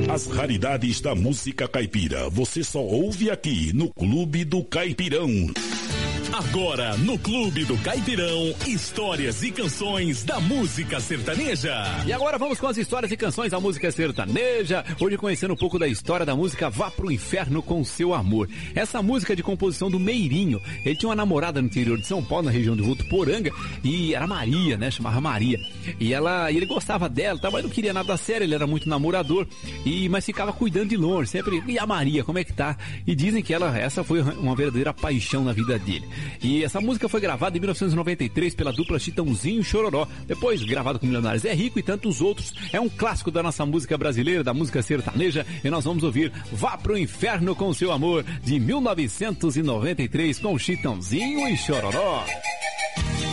As raridades da música caipira você só ouve aqui no Clube do Caipirão. Agora, no Clube do Caipirão, histórias e canções da música sertaneja. E agora vamos com as histórias e canções da música sertaneja. Hoje conhecendo um pouco da história da música Vá Pro Inferno com Seu Amor. Essa música de composição do Meirinho. Ele tinha uma namorada no interior de São Paulo, na região de Votuporanga, e era Maria, né? Chamava Maria. E ele gostava dela, mas não queria nada sério, ele era muito namorador, mas ficava cuidando de longe, sempre. E a Maria, como é que tá? E dizem que essa foi uma verdadeira paixão na vida dele. E essa música foi gravada em 1993 pela dupla Chitãozinho e Chororó, depois gravado com Milionários é Rico e tantos outros. É um clássico da nossa música brasileira, da música sertaneja, e nós vamos ouvir Vá Pro Inferno com Seu Amor, de 1993, com Chitãozinho e Chororó.